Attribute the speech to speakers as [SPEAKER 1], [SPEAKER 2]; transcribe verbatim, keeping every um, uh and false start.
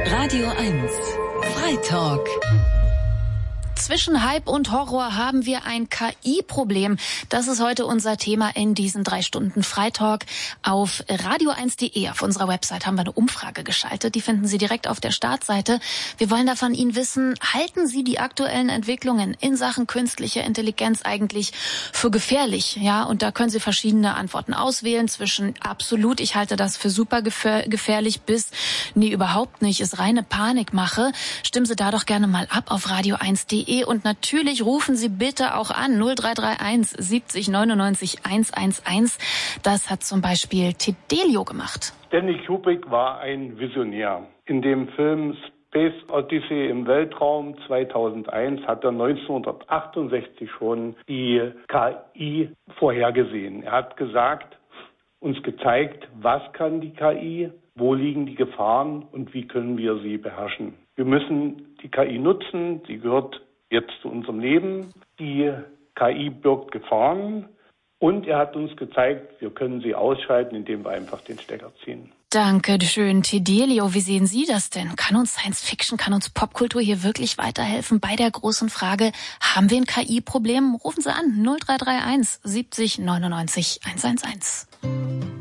[SPEAKER 1] Radio eins Freitalk.
[SPEAKER 2] Zwischen Hype und Horror haben wir ein K I-Problem. Das ist heute unser Thema in diesen drei Stunden Freitalk. Auf radio eins punkt de, auf unserer Website, haben wir eine Umfrage geschaltet. Die finden Sie direkt auf der Startseite. Wir wollen da von Ihnen wissen, halten Sie die aktuellen Entwicklungen in Sachen künstliche Intelligenz eigentlich für gefährlich? Ja, und da können Sie verschiedene Antworten auswählen, zwischen absolut, ich halte das für super gefährlich, bis nee, überhaupt nicht, ist reine Panikmache. Stimmen Sie da doch gerne mal ab auf radio eins punkt de. Und natürlich rufen Sie bitte auch an null drei drei eins siebzig neunundneunzig hundertunelf. Das hat zum Beispiel Tedelio gemacht.
[SPEAKER 3] Stanley Kubrick war ein Visionär. In dem Film Space Odyssey im Weltraum zweitausendeins hat er neunzehnhundertachtundsechzig schon die K I vorhergesehen. Er hat gesagt, uns gezeigt, was kann die K I, wo liegen die Gefahren und wie können wir sie beherrschen. Wir müssen die K I nutzen, sie gehört jetzt zu unserem Leben. Die K I birgt Gefahren und er hat uns gezeigt, wir können sie ausschalten, indem wir einfach den Stecker ziehen.
[SPEAKER 2] Danke schön, Tedelio. Wie sehen Sie das denn? Kann uns Science Fiction, kann uns Popkultur hier wirklich weiterhelfen bei der großen Frage, haben wir ein K I-Problem? Rufen Sie an null drei drei eins siebzig neunundneunzig hundertunelf.